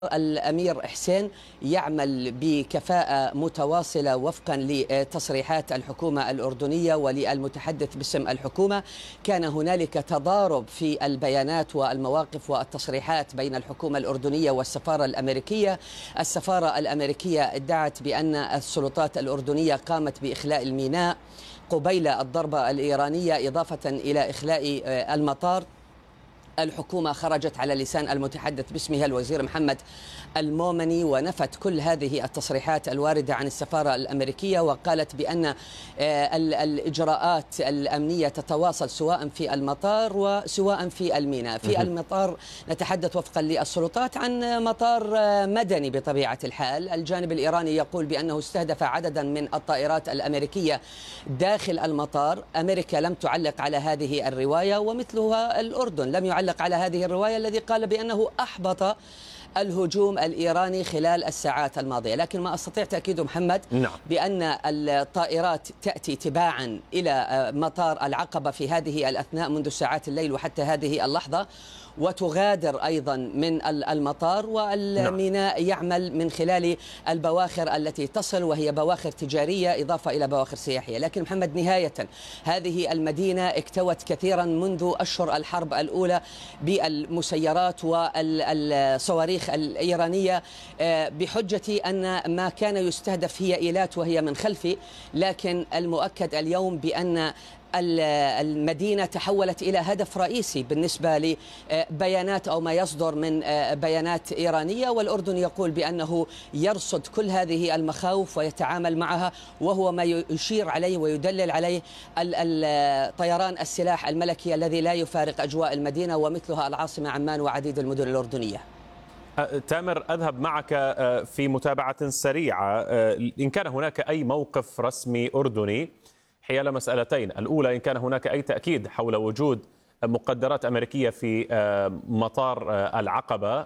الأمير حسين يعمل بكفاءة متواصلة وفقا لتصريحات الحكومة الأردنية وللمتحدث باسم الحكومة. كان هنالك تضارب في البيانات والمواقف والتصريحات بين الحكومة الأردنية والسفارة الأمريكية. السفارة الأمريكية ادعت بأن السلطات الأردنية قامت بإخلاء الميناء قبيل الضربة الإيرانية إضافة إلى إخلاء المطار. الحكومة خرجت على لسان المتحدث باسمها الوزير محمد المومني ونفت كل هذه التصريحات الواردة عن السفارة الأمريكية، وقالت بأن الإجراءات الأمنية تتواصل سواء في المطار وسواء في الميناء. في المطار نتحدث وفقا للسلطات عن مطار مدني بطبيعة الحال. الجانب الإيراني يقول بأنه استهدف عددا من الطائرات الأمريكية داخل المطار. أمريكا لم تعلق على هذه الرواية، ومثلها الأردن لم يعلق على هذه الرواية الذي قال بأنه أحبط الهجوم الإيراني خلال الساعات الماضية. لكن ما أستطيع تأكيد محمد بأن الطائرات تأتي تباعا إلى مطار العقبة في هذه الأثناء منذ ساعات الليل وحتى هذه اللحظة، وتغادر أيضا من المطار، والميناء يعمل من خلال البواخر التي تصل، وهي بواخر تجارية إضافة إلى بواخر سياحية. لكن محمد، نهاية هذه المدينة اكتوت كثيرا منذ أشهر الحرب الأولى بالمسيرات والصواريخ الإيرانية بحجة أن ما كان يستهدف هي إيلات وهي من خلفي. لكن المؤكد اليوم بأن المدينة تحولت إلى هدف رئيسي بالنسبة لبيانات أو ما يصدر من بيانات إيرانية، والأردن يقول بأنه يرصد كل هذه المخاوف ويتعامل معها، وهو ما يشير عليه ويدلل عليه طيران السلاح الملكي الذي لا يفارق أجواء المدينة ومثلها العاصمة عمان وعديد المدن الأردنية. تامر، أذهب معك في متابعة سريعة. إن كان هناك أي موقف رسمي أردني حيال مسألتين: الأولى، إن كان هناك أي تأكيد حول وجود مقدرات أمريكية في مطار العقبة،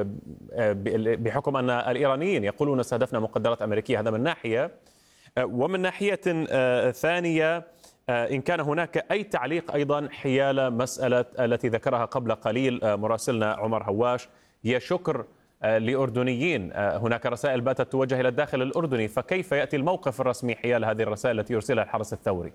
بحكم أن الإيرانيين يقولون استهدفنا مقدرات أمريكية، هذا من ناحية. ومن ناحية ثانية، إن كان هناك أي تعليق أيضا حيال مسألة التي ذكرها قبل قليل مراسلنا عمر هواش، هي شكر لأردنيين. هناك رسائل باتت توجه إلى الداخل الأردني، فكيف يأتي الموقف الرسمي حيال هذه الرسائل التي يرسلها الحرس الثوري؟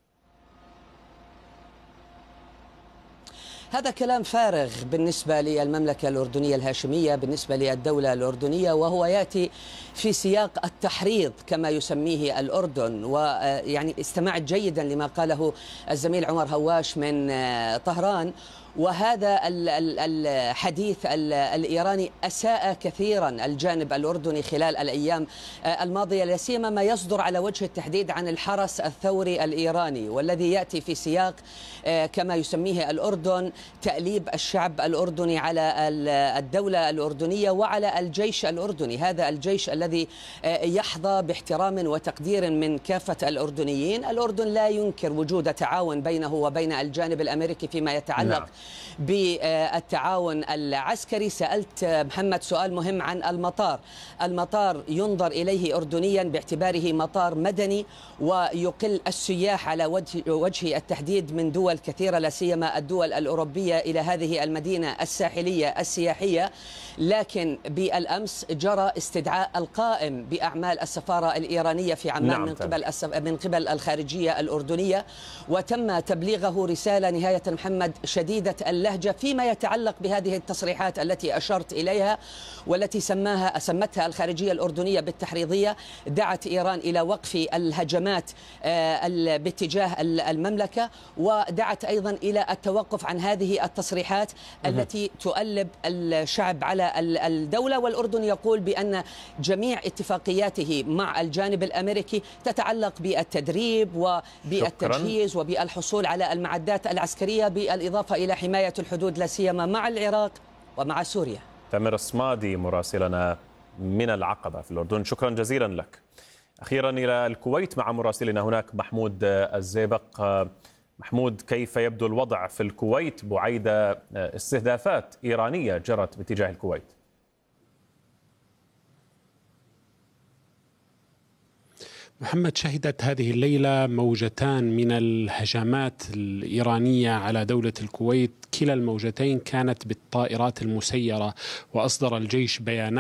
هذا كلام فارغ بالنسبة للمملكة الأردنية الهاشمية، بالنسبة للدولة الأردنية، وهو يأتي في سياق التحريض كما يسميه الأردن. ويعني استمعت جيدا لما قاله الزميل عمر هواش من طهران، وهذا الحديث الإيراني أساء كثيرا الجانب الأردني خلال الأيام الماضية، لا سيما ما يصدر على وجه التحديد عن الحرس الثوري الإيراني، والذي يأتي في سياق كما يسميه الأردن تأليب الشعب الأردني على الدولة الأردنية وعلى الجيش الأردني. هذا الجيش الذي يحظى باحترام وتقدير من كافة الأردنيين. الأردن لا ينكر وجود تعاون بينه وبين الجانب الأمريكي فيما يتعلق بالتعاون العسكري. سألت محمد سؤال مهم عن المطار. المطار ينظر إليه أردنيا باعتباره مطار مدني ويقل السياح على وجه التحديد من دول كثيرة، لا سيما الدول الأوروبية، إلى هذه المدينة الساحلية السياحية. لكن بالأمس جرى استدعاء القائم بأعمال السفارة الإيرانية في عمان من قبل الخارجية الأردنية، وتم تبليغه رسالة نهاية محمد شديدة اللهجة فيما يتعلق بهذه التصريحات التي أشرت إليها، والتي سمتها الخارجية الأردنية بالتحريضية. دعت إيران إلى وقف الهجمات باتجاه المملكة، ودعت أيضا إلى التوقف عن هذه التصريحات التي تؤلب الشعب على الدولة. والأردن يقول بأن جميع اتفاقياته مع الجانب الأمريكي تتعلق بالتدريب وبالتجهيز وبالحصول على المعدات العسكرية، بالإضافة إلى حماية الحدود لا سيما مع العراق ومع سوريا. تامر الصمادي مراسلنا من العقبة في الأردن، شكرا جزيلا لك. أخيرا إلى الكويت مع مراسلنا هناك محمود الزيبق. محمود، كيف يبدو الوضع في الكويت بعيد استهدافات إيرانية جرت باتجاه الكويت؟ محمد، شهدت هذه الليلة موجتان من الهجمات الإيرانية على دولة الكويت، كلا الموجتين كانت بالطائرات المسيرة، وأصدر الجيش بيانات